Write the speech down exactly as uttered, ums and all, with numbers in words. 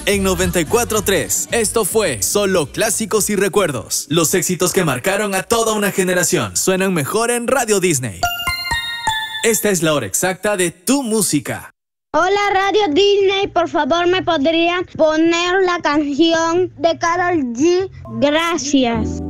en noventa y cuatro punto tres. Esto fue Solo Clásicos y Recuerdos. Los éxitos que marcaron a toda una generación suenan mejor en Radio Disney. Esta es la hora exacta de tu música. Hola Radio Disney, por favor me podrían poner la canción de Karol G. Gracias.